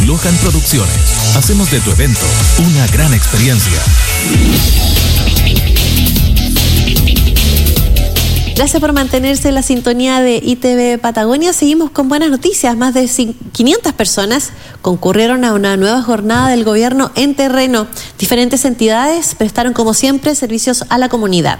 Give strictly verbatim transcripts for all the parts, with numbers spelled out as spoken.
Lohan Producciones. Hacemos de tu evento una gran experiencia. Gracias por mantenerse en la sintonía de I T V Patagonia. Seguimos con buenas noticias. Más de quinientas personas concurrieron a una nueva jornada del gobierno en terreno. Diferentes entidades prestaron, como siempre, servicios a la comunidad.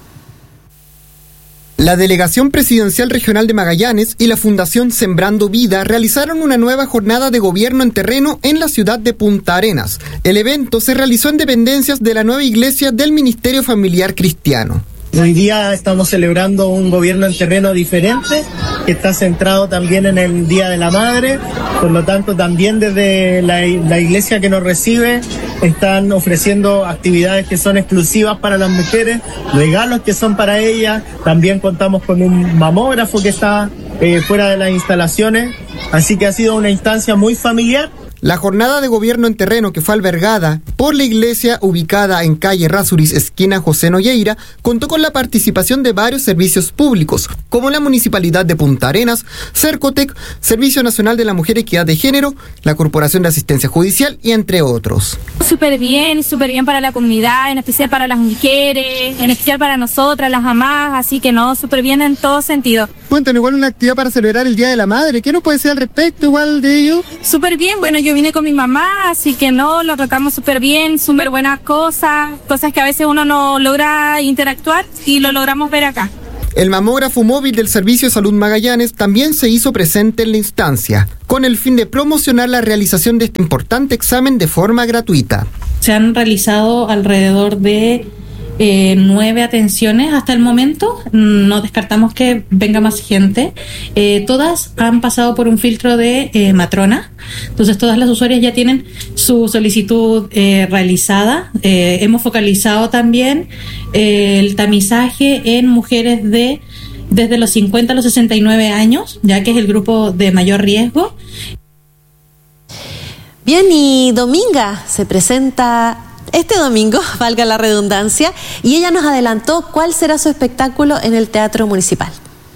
La Delegación Presidencial Regional de Magallanes y la Fundación Sembrando Vida realizaron una nueva jornada de gobierno en terreno en la ciudad de Punta Arenas. El evento se realizó en dependencias de la nueva iglesia del Ministerio Familiar Cristiano. Hoy día estamos celebrando un gobierno en terreno diferente, que está centrado también en el Día de la Madre. Por lo tanto, también desde la, la iglesia que nos recibe están ofreciendo actividades que son exclusivas para las mujeres, regalos que son para ellas. También contamos con un mamógrafo que está eh, fuera de las instalaciones. Así que ha sido una instancia muy familiar. La jornada de gobierno en terreno, que fue albergada por la iglesia ubicada en calle Rasuris, esquina José Nogueira, contó con la participación de varios servicios públicos, como la Municipalidad de Punta Arenas, Cercotec, Servicio Nacional de la Mujer y Equidad de Género, la Corporación de Asistencia Judicial y entre otros. Súper bien, súper bien para la comunidad, en especial para las mujeres, en especial para nosotras, las mamás, así que no, súper bien en todo sentido. Cuéntanos, igual una actividad para celebrar el Día de la Madre, ¿qué nos puede decir al respecto igual de ello? Súper bien, bueno, yo vine con mi mamá, así que no, lo tratamos súper bien, súper buenas cosas, cosas que a veces uno no logra interactuar y lo logramos ver acá. El mamógrafo móvil del Servicio de Salud Magallanes también se hizo presente en la instancia, con el fin de promocionar la realización de este importante examen de forma gratuita. Se han realizado alrededor de Eh, nueve atenciones hasta el momento, no descartamos que venga más gente. Eh, todas han pasado por un filtro de eh, matrona, entonces todas las usuarias ya tienen su solicitud eh, realizada. Eh, hemos focalizado también eh, el tamizaje en mujeres de desde los cincuenta a los sesenta y nueve años, ya que es el grupo de mayor riesgo. Bien, y Dominga se presenta este domingo, valga la redundancia, y ella nos adelantó cuál será su espectáculo en el Teatro Municipal.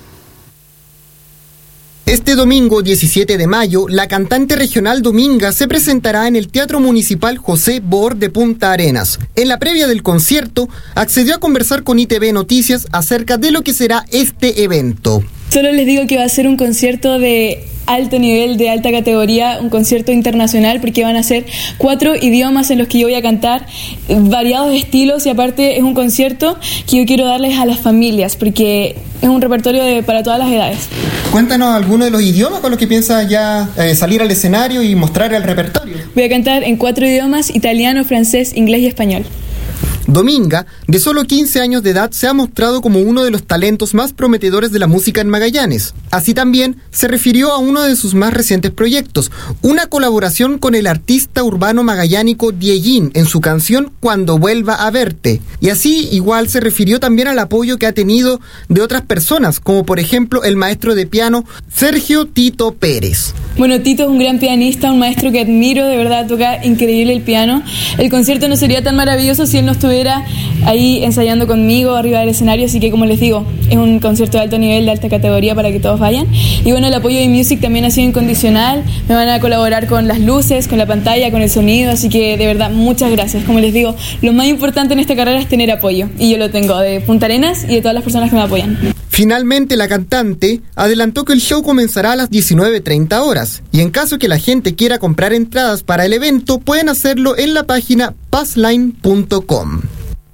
Este domingo diecisiete de mayo, la cantante regional Dominga se presentará en el Teatro Municipal José Bor de Punta Arenas. En la previa del concierto, accedió a conversar con I T V Noticias acerca de lo que será este evento. Solo les digo que va a ser un concierto de alto nivel, de alta categoría, un concierto internacional, porque van a ser cuatro idiomas en los que yo voy a cantar, variados estilos, y aparte es un concierto que yo quiero darles a las familias, porque es un repertorio de, para todas las edades. Cuéntanos algunos de los idiomas con los que piensas ya eh, salir al escenario y mostrar el repertorio. Voy a cantar en cuatro idiomas: italiano, francés, inglés y español. Dominga, de solo quince años de edad, se ha mostrado como uno de los talentos más prometedores de la música en Magallanes. Así también se refirió a uno de sus más recientes proyectos, una colaboración con el artista urbano magallánico Diellín en su canción Cuando vuelva a verte. Y así igual se refirió también al apoyo que ha tenido de otras personas, como por ejemplo el maestro de piano Sergio Tito Pérez. Bueno, Tito es un gran pianista, un maestro que admiro, de verdad toca increíble el piano. El concierto no sería tan maravilloso si él no estuviera ahí ensayando conmigo arriba del escenario, así que como les digo, es un concierto de alto nivel, de alta categoría, para que todos vayan. Y bueno, el apoyo de Music también ha sido incondicional, me van a colaborar con las luces, con la pantalla, con el sonido, así que de verdad muchas gracias. Como les digo, lo más importante en esta carrera es tener apoyo, y yo lo tengo de Punta Arenas y de todas las personas que me apoyan. Finalmente, la cantante adelantó que el show comenzará a las diecinueve treinta horas, y en caso que la gente quiera comprar entradas para el evento, pueden hacerlo en la página passline punto com.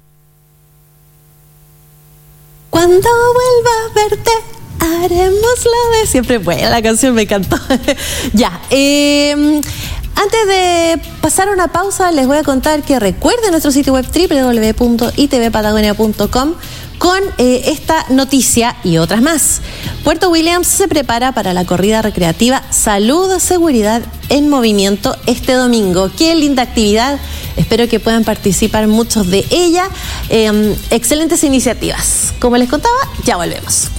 Cuando vuelva a verte, haremoslo de siempre. Buena la canción, me encantó. Ya, eh, antes de pasar una pausa, les voy a contar que recuerden nuestro sitio web doble u doble u doble u punto i t v patagonia punto com con eh, esta noticia y otras más. Puerto Williams se prepara para la corrida recreativa Salud, Seguridad en Movimiento este domingo. Qué linda actividad, espero que puedan participar muchos de ella. Eh, excelentes iniciativas. Como les contaba, ya volvemos.